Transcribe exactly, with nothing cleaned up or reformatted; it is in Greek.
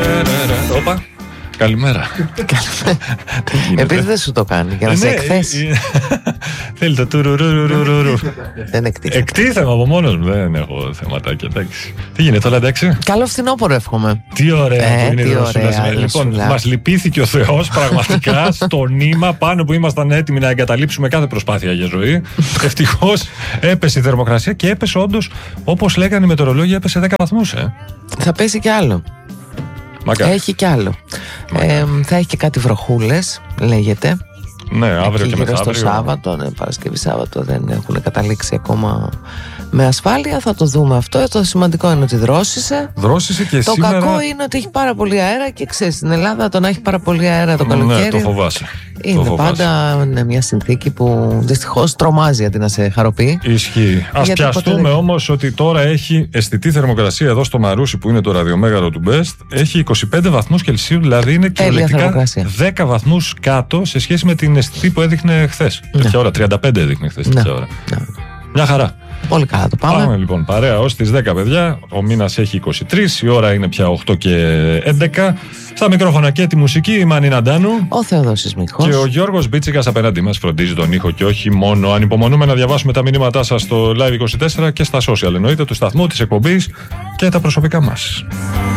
Όπα. Καλημέρα. Επειδή δεν σου το κάνει, για να σε εκθέσει. Θέλει το τουρουρουρουρουρου. Δεν εκτίθεται. Εκτίθεμαι από μόνος μου, δεν έχω θεματάκια. Τι γίνεται, όλα εντάξει? Καλό φθινόπωρο εύχομαι. Τι ωραία που είναι η δροσούλα σήμερα. Λοιπόν, μας λυπήθηκε ο Θεός πραγματικά στο νήμα πάνω που ήμασταν έτοιμοι να εγκαταλείψουμε κάθε προσπάθεια για ζωή. Ευτυχώς έπεσε η θερμοκρασία και έπεσε όντως, όπως λέγανε οι μετεωρολόγοι, έπεσε δέκα βαθμούς. Ε. Θα πέσει κι άλλο. Μακάρι. Έχει κι άλλο. Ε, θα έχει και κάτι βροχούλες, λέγεται. Ναι, αύριο εκεί και μεθαύριο. Στο Σάββατο, ναι, Παρασκευή Σάββατο δεν έχουν καταλήξει ακόμα με ασφάλεια. Θα το δούμε αυτό. Το σημαντικό είναι ότι δρόσησε. Δρόσησε και το σήμερα. κακό είναι ότι έχει πάρα πολύ αέρα και ξέρεις, στην Ελλάδα το να έχει πάρα πολύ αέρα το καλοκαίρι. Ναι, το φοβάσαι. Είναι το φοβάσαι. πάντα ναι, μια συνθήκη που δυστυχώς τρομάζει αντί να σε χαροποιεί. Ισχύει. Ας πιαστούμε δεν... όμως ότι τώρα έχει αισθητή θερμοκρασία εδώ στο Μαρούσι που είναι το ραδιομέγαρο του Best. Έχει είκοσι πέντε βαθμούς Κελσίου, δηλαδή είναι κυριολεκτικά δέκα βαθμούς κάτω σε σχέση με την αισθητή που έδειχνε χθες. Ναι. Τέτοια ώρα, τριάντα πέντε έδειχνε χθες. Ναι. Τέτοια ώρα. Ναι. Μια χαρά. Πολύ καλά το πάμε. Πάμε λοιπόν παρέα ως τις δέκα παιδιά. Ο μήνας έχει είκοσι τρία, η ώρα είναι πια οκτώ και έντεκα. Στα μικρόφωνα και τη μουσική η Μανίνα Ντάνου. Ο Θεοδόσης Μιχός. Και ο Γιώργος Μπίτσικας απέναντί μας φροντίζει τον ήχο και όχι μόνο. Ανυπομονούμε να διαβάσουμε τα μηνύματά σας στο Live είκοσι τέσσερα και στα social εννοείται του σταθμού, της εκπομπής και τα προσωπικά μας.